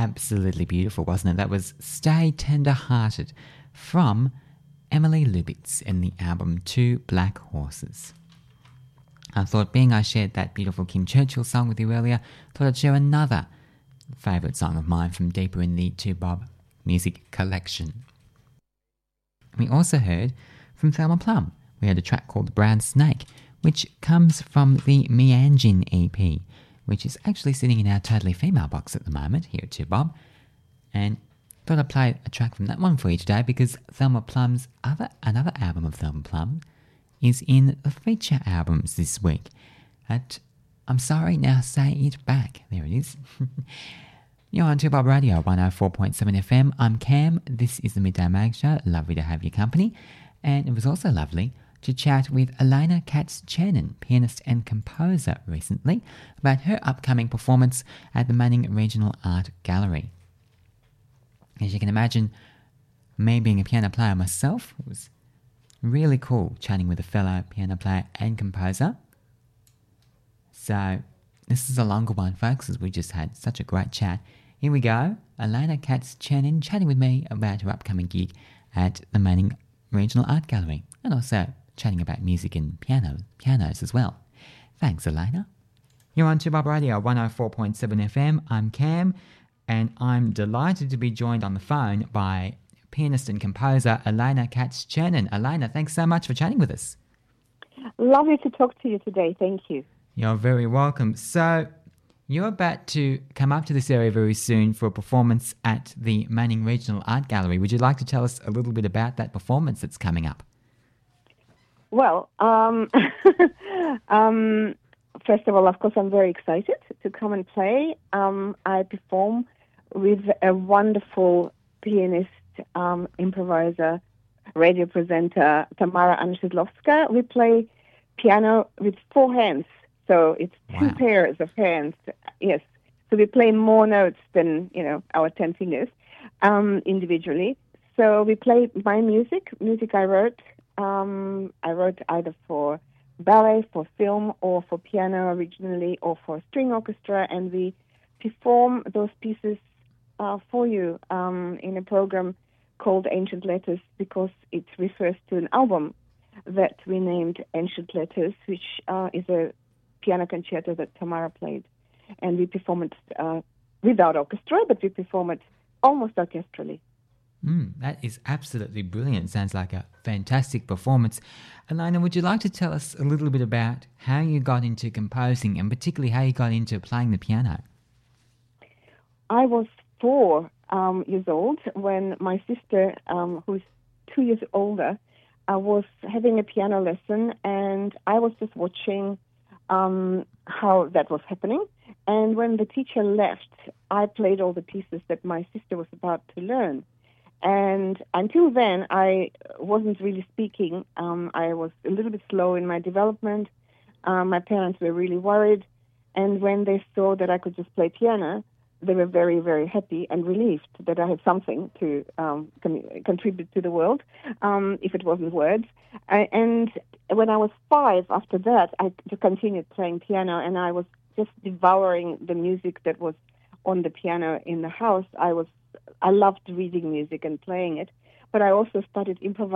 absolutely beautiful, wasn't it? That was Stay Tender-Hearted from Emily Lubitz in the album Two Black Horses. I thought, being I shared that beautiful Kim Churchill song with you earlier, thought I'd share another favourite song of mine from deeper in the To Bob music collection. We also heard from Thelma Plum. We had a track called The Brown Snake, which comes from the Meanjin EP, which is actually sitting in our Totally Female box at the moment here at To Bob. And thought I'd play a track from that one for you today because Thelma Plum's another album of Thelma Plum is in the feature albums this week at I'm Sorry Now Say It Back. There it is. You're on 2Bob Radio 104.7 FM. I'm Cam. This is the Midday Mag Show. Lovely to have your company. And it was also lovely to chat with Elena Katz-Chernin, pianist and composer, recently about her upcoming performance at the Manning Regional Art Gallery. As you can imagine, me being a piano player myself, it was really cool chatting with a fellow piano player and composer. So this is a longer one, folks, as we just had such a great chat. Here we go. Elena Katz-Chernin chatting with me about her upcoming gig at the Manning Regional Art Gallery, and also chatting about music and pianos as well. Thanks, Elena. You're on 2Bob Radio 104.7 FM. I'm Cam, and I'm delighted to be joined on the phone by pianist and composer Elena Katz-Chernin. Elena, thanks so much for chatting with us. Lovely to talk to you today. Thank you. You're very welcome. So, you're about to come up to this area very soon for a performance at the Manning Regional Art Gallery. Would you like to tell us a little bit about that performance that's coming up? Well, first of all, of course, I'm very excited to come and play. I perform with a wonderful pianist, improviser, radio presenter, Tamara Anshidlovska. We play piano with four hands, so it's two pairs of hands. Yes, so we play more notes than our 10 fingers individually. So we play my music I wrote. I wrote either for ballet, for film, or for piano originally, or for string orchestra, and we perform those pieces for you in a program called Ancient Letters, because it refers to an album that we named Ancient Letters, which is a piano concerto that Tamara played. And we perform it without orchestra, but we perform it almost orchestrally. That is absolutely brilliant. Sounds like a fantastic performance. Elena, would you like to tell us a little bit about how you got into composing, and particularly how you got into playing the piano? I was 4 years old when my sister, who's 2 years older, was having a piano lesson, and I was just watching how that was happening. And when the teacher left, I played all the pieces that my sister was about to learn. And until then, I wasn't really speaking. I was a little bit slow in my development. My parents were really worried. And when they saw that I could just play piano, they were very, very happy and relieved that I had something to contribute to the world, if it wasn't words. And when I was 5, after that, I continued playing piano, and I was just devouring the music that was on the piano in the house. I loved reading music and playing it, but I also started improvising